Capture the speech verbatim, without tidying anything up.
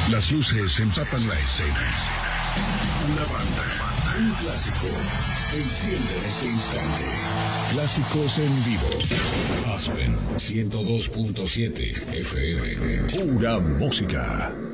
Las luces empapan la escena. Una banda, un clásico, enciende en este instante. Clásicos en vivo. Aspen ciento dos punto siete F M. Pura música.